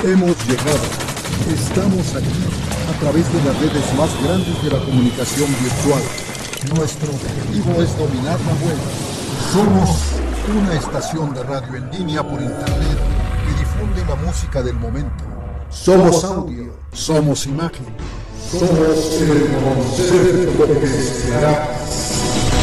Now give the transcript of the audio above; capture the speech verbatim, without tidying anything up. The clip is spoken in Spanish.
Hemos llegado. Estamos aquí a través de las redes más grandes de la comunicación virtual. Nuestro objetivo es dominar la web. Somos una estación de radio en línea por internet que difunde la música del momento. Somos audio, somos imagen, somos el concepto que será.